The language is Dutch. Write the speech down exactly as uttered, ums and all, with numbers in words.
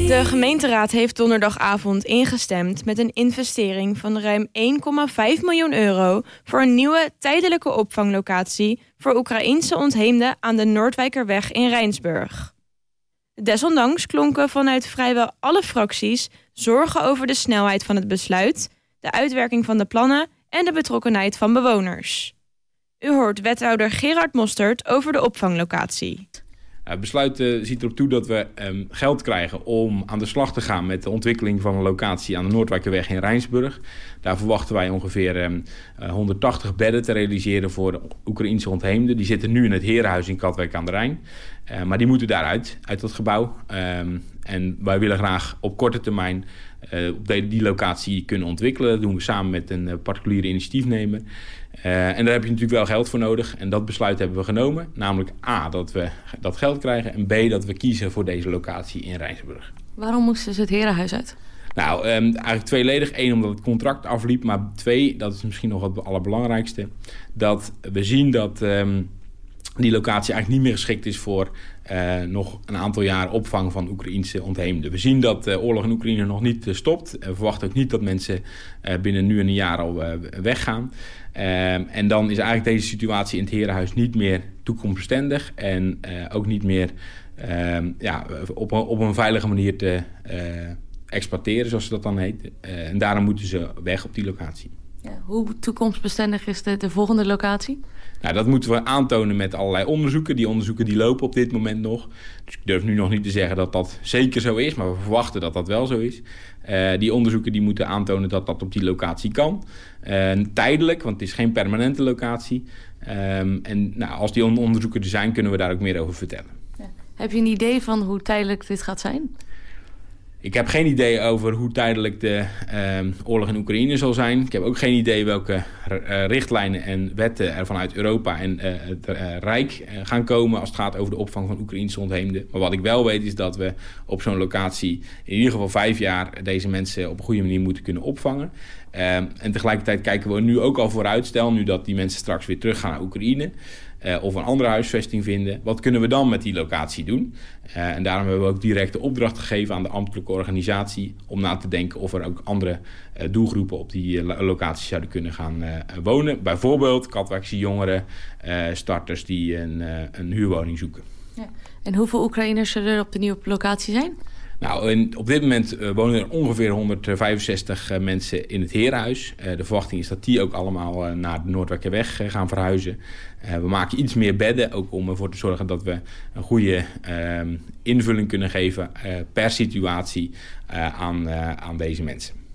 De gemeenteraad heeft donderdagavond ingestemd met een investering van ruim één komma vijf miljoen euro voor een nieuwe tijdelijke opvanglocatie voor Oekraïense ontheemden aan de Noordwijkerweg in Rijnsburg. Desondanks klonken vanuit vrijwel alle fracties zorgen over de snelheid van het besluit, de uitwerking van de plannen en de betrokkenheid van bewoners. U hoort wethouder Gerard Mostert over de opvanglocatie. Het besluit uh, ziet erop toe dat we um, geld krijgen om aan de slag te gaan met de ontwikkeling van een locatie aan de Noordwijkerweg in Rijnsburg. Daar verwachten wij ongeveer um, uh, honderdtachtig bedden te realiseren voor de Oekraïense ontheemden. Die zitten nu in het Herenhuis in Katwijk aan de Rijn. Uh, maar die moeten daaruit, uit dat gebouw. Um, en wij willen graag op korte termijn uh, op die, die locatie kunnen ontwikkelen. Dat doen we samen met een uh, particuliere initiatiefnemer. Uh, en daar heb je natuurlijk wel geld voor nodig. En dat besluit hebben we genomen. Namelijk A, dat we dat geld krijgen. En B, dat we kiezen voor deze locatie in Rijnsburg. Waarom moesten ze het Herenhuis uit? Nou, um, eigenlijk tweeledig. Eén, omdat het contract afliep. Maar twee, dat is misschien nog het allerbelangrijkste. Dat we zien dat um, die locatie eigenlijk niet meer geschikt is voor uh, nog een aantal jaar opvang van Oekraïense ontheemden. We zien dat de uh, oorlog in Oekraïne nog niet uh, stopt. Uh, we verwachten ook niet dat mensen uh, binnen nu en een jaar al uh, weggaan. Uh, en dan is eigenlijk deze situatie in het Herenhuis niet meer toekomstbestendig en uh, ook niet meer uh, ja, op, een, op een veilige manier te uh, exploiteren, zoals dat dan heet. Uh, en daarom moeten ze weg op die locatie. Ja, hoe toekomstbestendig is de, de volgende locatie? Nou, dat moeten we aantonen met allerlei onderzoeken. Die onderzoeken die lopen op dit moment nog. Dus ik durf nu nog niet te zeggen dat dat zeker zo is, maar we verwachten dat dat wel zo is. Uh, die onderzoeken die moeten aantonen dat dat op die locatie kan. Uh, tijdelijk, want het is geen permanente locatie. Um, en nou, als die onderzoeken er zijn, kunnen we daar ook meer over vertellen. Ja. Heb je een idee van hoe tijdelijk dit gaat zijn? Ik heb geen idee over hoe tijdelijk de uh, oorlog in Oekraïne zal zijn. Ik heb ook geen idee welke uh, richtlijnen en wetten er vanuit Europa en uh, het uh, Rijk uh, gaan komen als het gaat over de opvang van Oekraïense ontheemden. Maar wat ik wel weet is dat we op zo'n locatie in ieder geval vijf jaar deze mensen op een goede manier moeten kunnen opvangen. Uh, en tegelijkertijd kijken we nu ook al vooruit. Stel nu dat die mensen straks weer terug gaan naar Oekraïne. Uh, of een andere huisvesting vinden. Wat kunnen we dan met die locatie doen? Uh, en daarom hebben we ook direct de opdracht gegeven aan de ambtelijke organisatie om na te denken of er ook andere uh, doelgroepen op die uh, locatie zouden kunnen gaan uh, wonen. Bijvoorbeeld Katwijkse jongeren, uh, starters die een, uh, een huurwoning zoeken. Ja. En hoeveel Oekraïners zullen er op de nieuwe locatie zijn? Nou, in, op dit moment uh, wonen er ongeveer honderdvijfenzestig uh, mensen in het Herenhuis. Uh, de verwachting is dat die ook allemaal uh, naar de Noordwijkerweg uh, gaan verhuizen. Uh, we maken iets meer bedden, ook om ervoor te zorgen dat we een goede uh, invulling kunnen geven uh, per situatie uh, aan, uh, aan deze mensen.